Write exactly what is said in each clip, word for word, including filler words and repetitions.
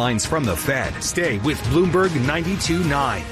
headlines from the Fed. Stay with Bloomberg ninety-two point nine.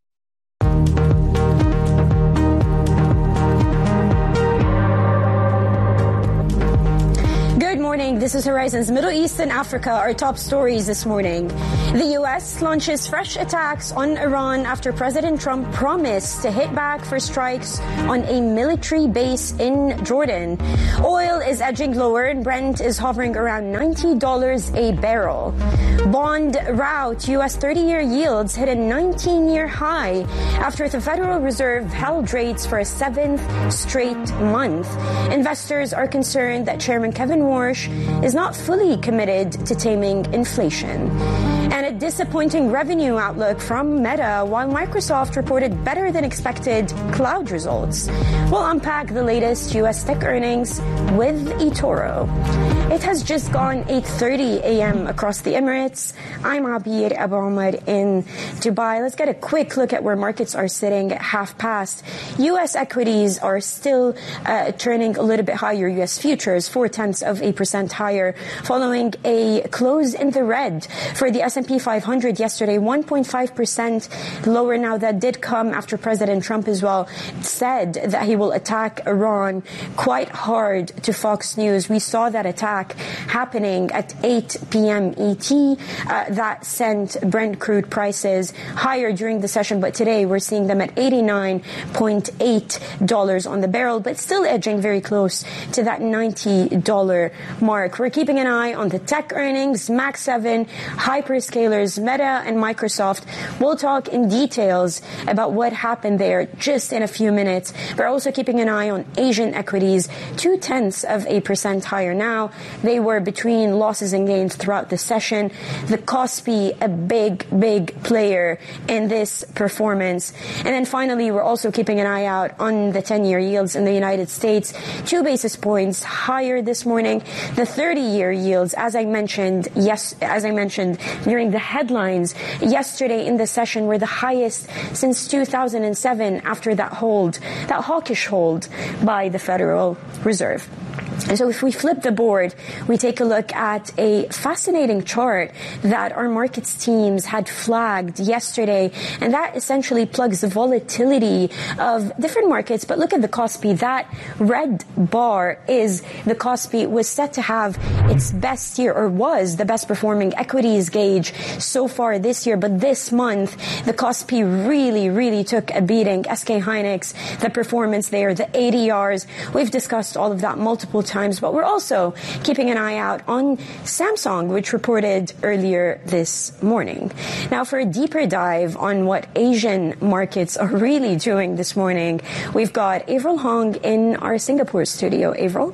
This is Horizon's Middle East and Africa, our top stories this morning. The U S launches fresh attacks on Iran after President Trump promised to hit back for strikes on a military base in Jordan. Oil is edging lower and Brent is hovering around ninety dollars a barrel. Bond rout, U S thirty-year yields hit a nineteen-year high after the Federal Reserve held rates for a seventh straight month. Investors are concerned that Chairman Kevin Warsh is not fully committed to taming inflation. And a disappointing revenue outlook from Meta, while Microsoft reported better than expected cloud results. We'll unpack the latest U S tech earnings with eToro. It has just gone eight thirty a.m. across the Emirates. I'm Abir Abu Omar in Dubai. Let's get a quick look at where markets are sitting at half past. U S equities are still uh, turning a little bit higher. U S futures, four-tenths of a percent higher, following a close in the red for the S and P five hundred yesterday, one point five percent lower now. That did come after President Trump as well said that he will attack Iran quite hard to Fox News. We saw that attack happening at eight p.m. E T. Uh, that sent Brent crude prices higher during the session, but today we're seeing them at eighty-nine point eight dollars on the barrel, but still edging very close to that ninety dollars mark. We're keeping an eye on the tech earnings, Mac seven, hyperscalers, Meta and Microsoft. We'll talk in details about what happened there just in a few minutes. We're also keeping an eye on Asian equities, two-tenths of a percent higher now. They were between losses and gains throughout the session. The Kospi, a big, big player in this performance. And then finally, we're also keeping an eye out on the ten-year yields in the United States. Two basis points higher this morning. The thirty-year yields, as I mentioned, yes, as I mentioned during the headlines yesterday in the session, were the highest since two thousand seven after that hold, that hawkish hold by the Federal Reserve. And so if we flip the board, we take a look at a fascinating chart that our markets teams had flagged yesterday, and that essentially plugs the volatility of different markets. But look at the Kospi. That red bar is the Kospi was set to have its best year, or was the best performing equities gauge so far this year. But this month, the Kospi really, really took a beating. S K Hynix, the performance there, the A D Rs, we've discussed all of that multiple times, but we're also keeping an eye out on Samsung, which reported earlier this morning. Now, for a deeper dive on what Asian markets are really doing this morning, we've got Avril Hong in our Singapore studio. Avril?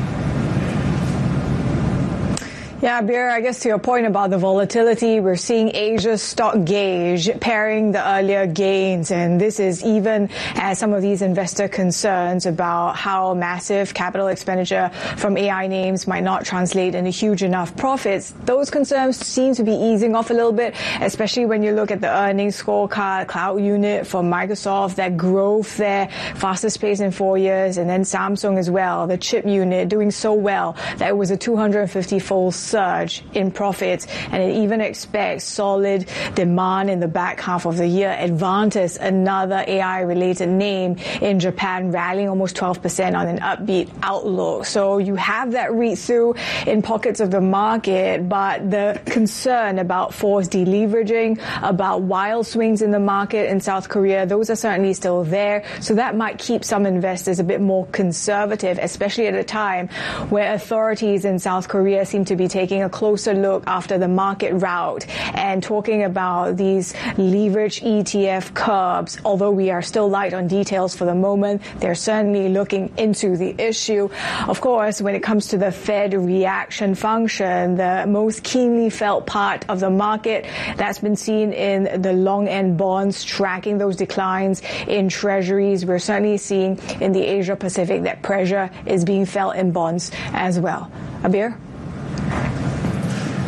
Yeah, Beer, I guess to your point about the volatility, we're seeing Asia's stock gauge pairing the earlier gains. And this is even as some of these investor concerns about how massive capital expenditure from A I names might not translate into huge enough profits. Those concerns seem to be easing off a little bit, especially when you look at the earnings scorecard, cloud unit for Microsoft, that growth there, fastest pace in four years. And then Samsung as well, the chip unit doing so well that it was a two hundred fifty-fold surge in profits, and it even expects solid demand in the back half of the year. Advantis, another A I-related name in Japan, rallying almost twelve percent on an upbeat outlook. So you have that read-through in pockets of the market, but the concern about forced deleveraging, about wild swings in the market in South Korea, those are certainly still there. So that might keep some investors a bit more conservative, especially at a time where authorities in South Korea seem to be taking taking a closer look after the market rout and talking about these leverage E T F curbs. Although we are still light on details for the moment, they're certainly looking into the issue. Of course, when it comes to the Fed reaction function, the most keenly felt part of the market, that's been seen in the long end bonds tracking those declines in treasuries. We're certainly seeing in the Asia Pacific that pressure is being felt in bonds as well. Abir?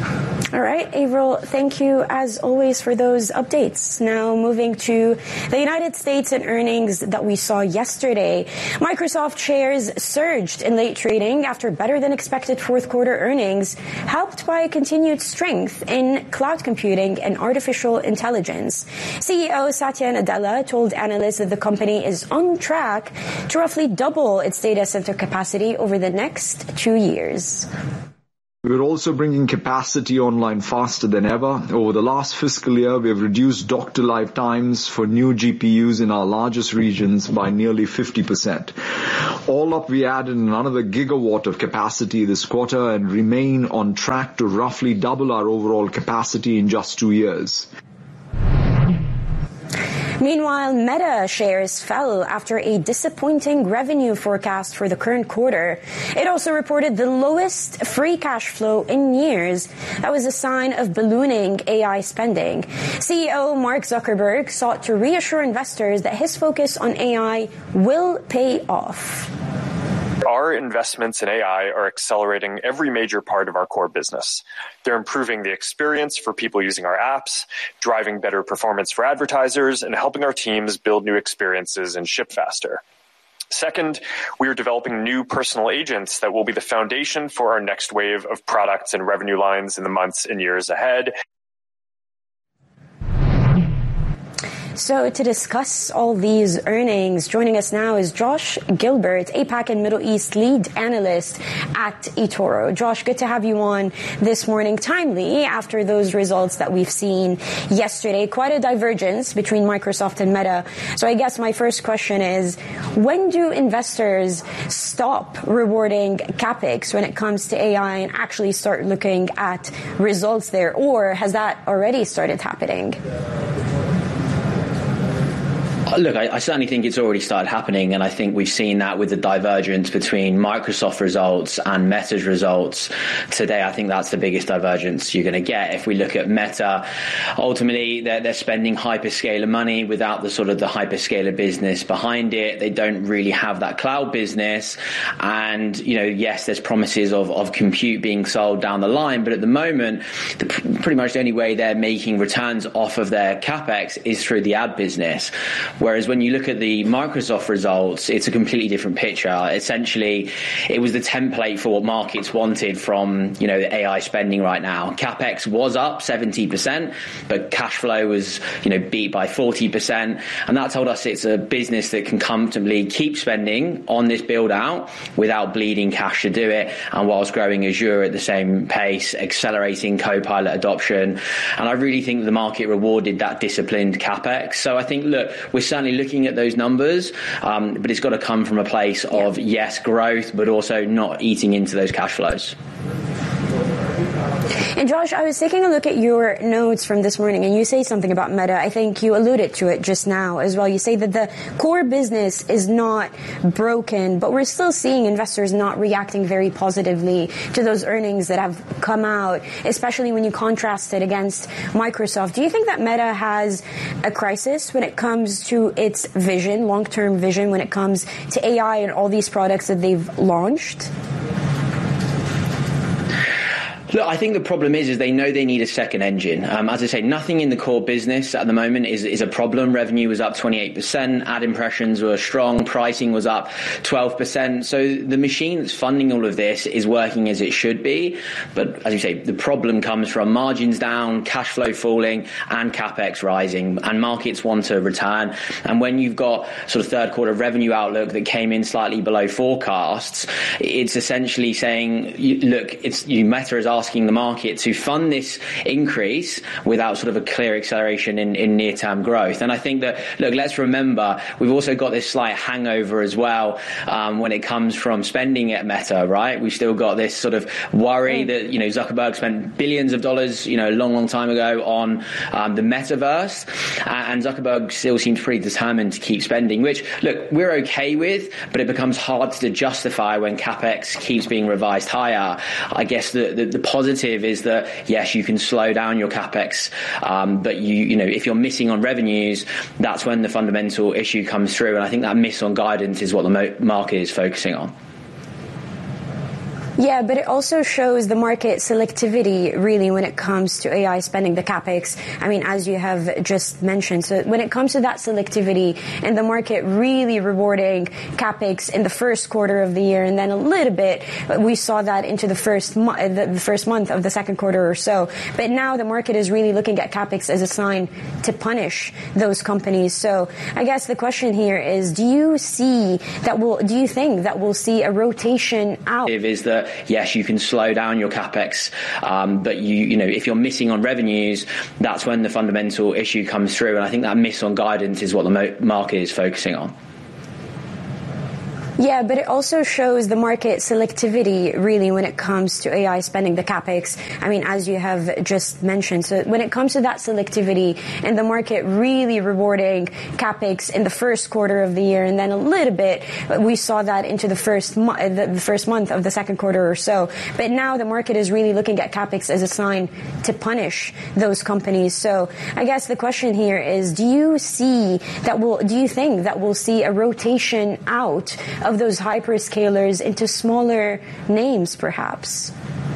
All right, Avril, thank you as always for those updates. Now moving to the United States and earnings that we saw yesterday. Microsoft shares surged in late trading after better than expected fourth quarter earnings, helped by continued strength in cloud computing and artificial intelligence. C E O Satya Nadella told analysts that the company is on track to roughly double its data center capacity over the next two years. We're also bringing capacity online faster than ever. Over the last fiscal year, we have reduced dock-to-live times for new G P Us in our largest regions by nearly fifty percent. All up, we added another gigawatt of capacity this quarter and remain on track to roughly double our overall capacity in just two years. Meanwhile, Meta shares fell after a disappointing revenue forecast for the current quarter. It also reported the lowest free cash flow in years. That was a sign of ballooning A I spending. C E O Mark Zuckerberg sought to reassure investors that his focus on A I will pay off. Our investments in A I are accelerating every major part of our core business. They're improving the experience for people using our apps, driving better performance for advertisers, and helping our teams build new experiences and ship faster. Second, we are developing new personal agents that will be the foundation for our next wave of products and revenue lines in the months and years ahead. So to discuss all these earnings, joining us now is Josh Gilbert, APAC and Middle East lead analyst at eToro. Josh, good to have you on this morning, timely after those results that we've seen yesterday. Quite a divergence between Microsoft and Meta. So I guess my first question is, when do investors stop rewarding CapEx when it comes to A I and actually start looking at results there? Or has that already started happening? Look, I, I certainly think it's already started happening, and I think we've seen that with the divergence between Microsoft results and Meta's results today. I think that's the biggest divergence you're going to get. If we look at Meta, ultimately they're, they're spending hyperscaler money without the sort of the hyperscaler business behind it. They don't really have that cloud business, and you know, yes, there's promises of, of compute being sold down the line, but at the moment, the, pretty much the only way they're making returns off of their CapEx is through the ad business. Whereas when you look at the Microsoft results, it's a completely different picture. Essentially, it was the template for what markets wanted from, you know, the A I spending right now. CapEx was up seventy percent, but cash flow was, you know, beat by forty percent. And that told us it's a business that can comfortably keep spending on this build out without bleeding cash to do it. And whilst growing Azure at the same pace, accelerating Copilot adoption. And I really think the market rewarded that disciplined CapEx. So I think, look, we're certainly looking at those numbers, um, but it's got to come from a place of, yes, growth, but also not eating into those cash flows. And Josh, I was taking a look at your notes from this morning, and you say something about Meta. I think you alluded to it just now as well. You say that the core business is not broken, but we're still seeing investors not reacting very positively to those earnings that have come out, especially when you contrast it against Microsoft. Do you think that Meta has a crisis when it comes to its vision, long-term vision, when it comes to A I and all these products that they've launched? Look, I think the problem is, is they know they need a second engine. Um, as I say, nothing in the core business at the moment is, is a problem. Revenue was up twenty-eight percent. Ad impressions were strong. Pricing was up twelve percent. So the machine that's funding all of this is working as it should be. But as you say, the problem comes from margins down, cash flow falling, and CapEx rising. And markets want to return. And when you've got sort of third quarter revenue outlook that came in slightly below forecasts, it's essentially saying, look, it's you Meta is asking asking the market to fund this increase without sort of a clear acceleration in, in near-term growth. And I think that, look, let's remember, we've also got this slight hangover as well um, when it comes from spending at Meta, right? We've still got this sort of worry that, you know, Zuckerberg spent billions of dollars, you know, a long, long time ago on um, the metaverse. And Zuckerberg still seems pretty determined to keep spending, which, look, we're okay with, but it becomes hard to justify when CapEx keeps being revised higher. I guess the, the, the positive is that, yes, you can slow down your CapEx, um, but you, you know, if you're missing on revenues, that's when the fundamental issue comes through. And I think that miss on guidance is what the mo- market is focusing on. Yeah, but it also shows the market selectivity, really, when it comes to A I spending, the CapEx. I mean, as you have just mentioned. So when it comes to that selectivity and the market really rewarding CapEx in the first quarter of the year and then a little bit, we saw that into the first, mo- the, the first month of the second quarter or so. But now the market is really looking at CapEx as a sign to punish those companies. So I guess the question here is, do you see that will, do you think that we'll see a rotation out? Is that yes, you can slow down your CapEx, um, but you, you know, if you're missing on revenues, that's when the fundamental issue comes through. And I think that miss on guidance is what the mo- market is focusing on. Yeah, but it also shows the market selectivity, really, when it comes to A I spending, the CapEx. I mean, as you have just mentioned. So when it comes to that selectivity and the market really rewarding CapEx in the first quarter of the year and then a little bit, we saw that into the first, mo- the, the first month of the second quarter or so. But now the market is really looking at CapEx as a sign to punish those companies. So I guess the question here is, do you see that will, do you think that we'll see a rotation out of those hyperscalers into smaller names, perhaps?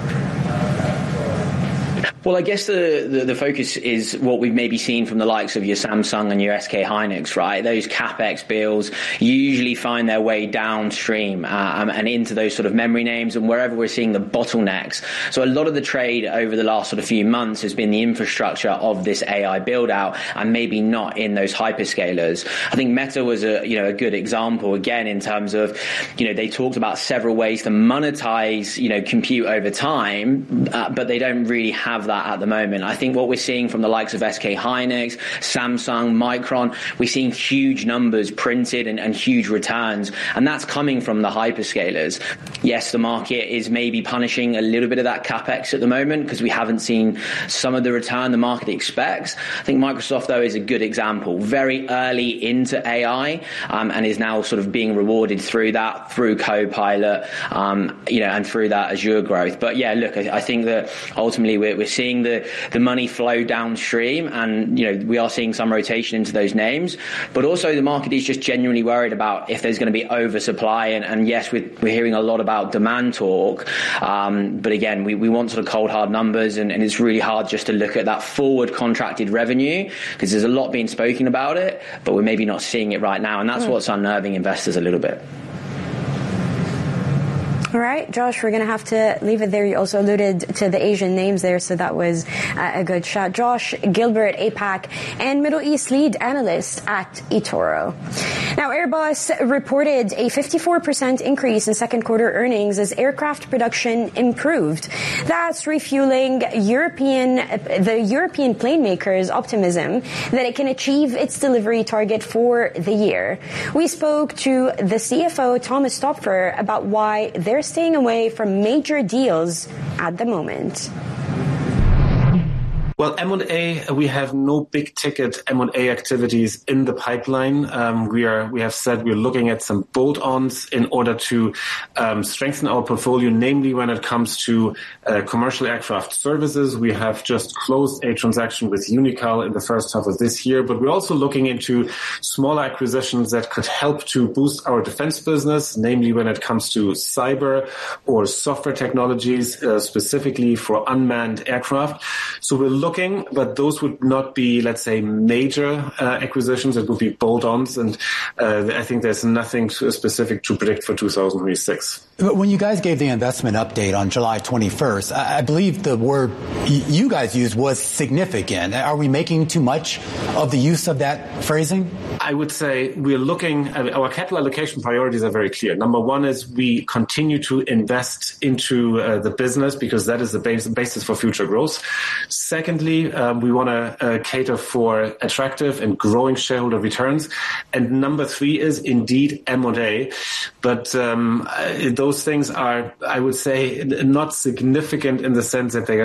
Well, I guess the, the, the focus is what we've maybe seen from the likes of your Samsung and your S K Hynix, right? Those CapEx bills usually find their way downstream um, and into those sort of memory names and wherever we're seeing the bottlenecks. So a lot of the trade over the last sort of few months has been the infrastructure of this A I build out and maybe not in those hyperscalers. I think Meta was a, you know, a good example again in terms of, you know, they talked about several ways to monetize, you know, compute over time, uh, but they don't really have that at the moment. I think what we're seeing from the likes of S K Hynix, Samsung, Micron, we're seeing huge numbers printed and, and huge returns, and that's coming from the hyperscalers. Yes, the market is maybe punishing a little bit of that CapEx at the moment because we haven't seen some of the return the market expects. I think Microsoft, though, is a good example. Very early into A I um, and is now sort of being rewarded through that, through Copilot, um, you know, and through that Azure growth. But yeah, look, I, I think that ultimately we're, we're seeing the, the money flow downstream, and you know we are seeing some rotation into those names, but also the market is just genuinely worried about if there's going to be oversupply, and, and yes, we're, we're hearing a lot about demand talk, um, but again we, we want sort of cold hard numbers, and, and it's really hard just to look at that forward contracted revenue because there's a lot being spoken about it, but we're maybe not seeing it right now, and that's mm. what's unnerving investors a little bit. All right, Josh, we're going to have to leave it there. You also alluded to the Asian names there, so that was uh, a good shot. Josh Gilbert, APAC and Middle East lead analyst at eToro. Now, Airbus reported a fifty-four percent increase in second quarter earnings as aircraft production improved. That's refueling European, the European plane makers' optimism that it can achieve its delivery target for the year. We spoke to the C F O, Thomas Stopfer, about why they're staying away from major deals at the moment. Well, M and A, we have no big ticket M and A activities in the pipeline. Um, we are, we have said we're looking at some bolt-ons in order to um, strengthen our portfolio, namely when it comes to uh, commercial aircraft services. We have just closed a transaction with Unical in the first half of this year, but we're also looking into smaller acquisitions that could help to boost our defense business, namely when it comes to cyber or software technologies, uh, specifically for unmanned aircraft. So we're looking, but those would not be, let's say, major uh, acquisitions. It would be bolt-ons, and uh, I think there's nothing specific to predict for two thousand twenty-six. When you guys gave the investment update on July twenty-first, I believe the word you guys used was significant. Are we making too much of the use of that phrasing? I would say we're looking, our capital allocation priorities are very clear. Number one is we continue to invest into uh, the business because that is the base, basis for future growth. Secondly, um, we want to uh, cater for attractive and growing shareholder returns. And number three is indeed M and A. But um, those things are, I would say, not significant in the sense that they are strategic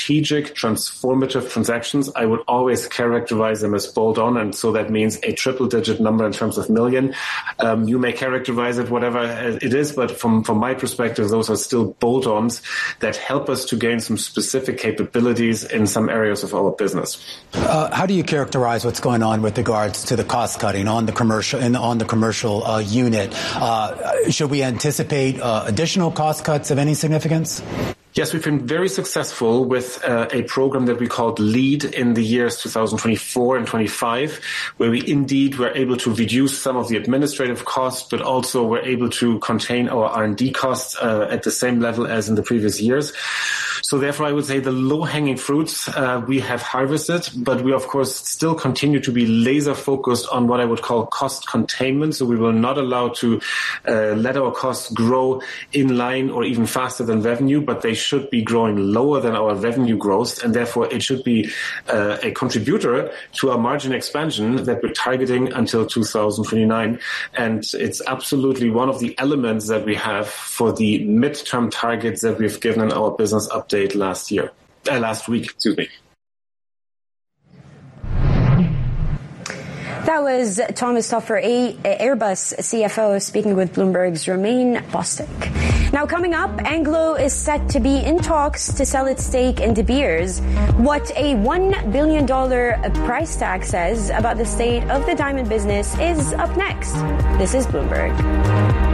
strategic, transformative transactions, I would always characterize them as bolt-on, and so that means a triple-digit number in terms of million. Um, you may characterize it whatever it is, but from, from my perspective, those are still bolt-ons that help us to gain some specific capabilities in some areas of our business. Uh, how do you characterize what's going on with regards to the cost cutting on the commercial and on the commercial uh, unit? Uh, should we anticipate uh, additional cost cuts of any significance? Yes, we've been very successful with uh, a program that we called LEAD in the years two thousand twenty-four and twenty-five, where we indeed were able to reduce some of the administrative costs, but also were able to contain our R and D costs uh, at the same level as in the previous years. So therefore, I would say the low-hanging fruits uh, we have harvested, but we, of course, still continue to be laser-focused on what I would call cost containment. So we will not allow to uh, let our costs grow in line or even faster than revenue, but they should be growing lower than our revenue growth, and therefore it should be uh, a contributor to our margin expansion that we're targeting until two thousand twenty-nine. And it's absolutely one of the elements that we have for the midterm targets that we've given in our business update last year, uh, last week, excuse me. That was Thomas Toepfer, Airbus C F O, speaking with Bloomberg's Romain Bostick. Now, coming up, Anglo is set to be in talks to sell its stake in De Beers. What a one billion dollars price tag says about the state of the diamond business is up next. This is Bloomberg.